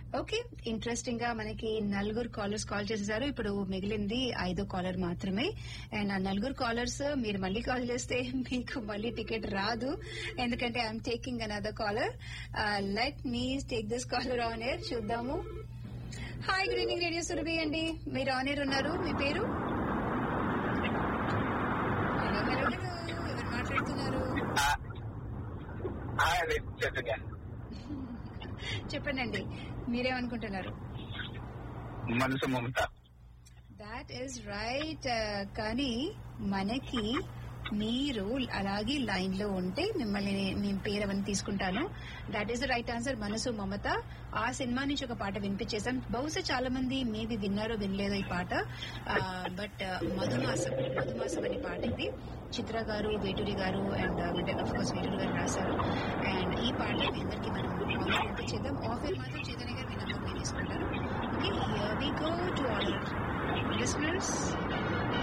Okay, interesting గా మనకి నలుగురు కాలర్స్ కాల్ చేసేసారు. ఇప్పుడు మిగిలింది 5వ కాలర్ మాత్రమే. అండ్ ఆ నలుగురు కాలర్స్ మీరు మళ్ళీ కాల్ చేస్తే మీకు మళ్ళీ టికెట్ రాదు, ఎందుకంటే I'm taking another caller. Let me take this caller on air. చూద్దాము. Hi, good evening radio Surabhi అండి, మీరు ఆన్ ఎయిర్ ఉన్నారు. మీ పేరు? హలో హలో హలో, ఎవరు మాట్లాడుతున్నారు? చెప్పండి, మీరేమనుకుంటున్నారు? మనసు మమత. That is right. కానీ మనకి మీరు అలాగే లైన్ లో ఉంటే మిమ్మల్ని నేను పేరు అవన్నీ తీసుకుంటాను. That is the right answer, మనసు మమత. ఆ సినిమా నుంచి ఒక పాట వినిపించేసాం. బహుశా చాలా మంది మేబీ విన్నారో వినలేదో ఈ పాట. బట్ మధుమాసం అనే పాట ఇది. చిత్ర గారు, వేటూరి గారు అండ్ అఫ్ కోర్స్ వేటూరి గారు రాశారు. అండ్ ఈ పాట మీ అందరికి మనం వినిపించేద్దాం. ఆఫర్ మాత్రం చైతన్య గారు మీ నంబర్ తీసుకుంటారు. Okay, here we go to our listeners.